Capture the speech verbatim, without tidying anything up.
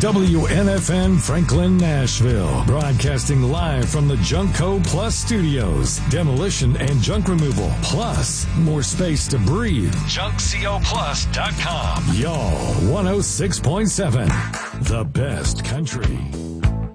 W N F N Franklin, Nashville. Broadcasting live from the Junkco Plus studios. Demolition and junk removal. Plus, more space to breathe. junk co plus dot com. Y'all, one oh six point seven. The best country.